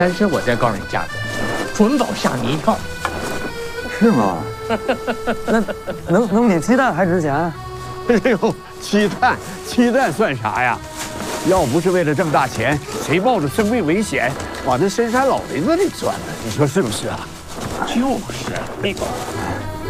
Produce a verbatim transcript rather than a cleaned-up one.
但是我再告诉你价格，准保吓你一跳。 是吗？那能能比鸡蛋还值钱？ 哎呦，鸡蛋，鸡蛋算啥呀？要不是为了挣大钱，谁冒着生命危险往这深山老林子里钻呢？你说是不是啊？ 就是，哎呦。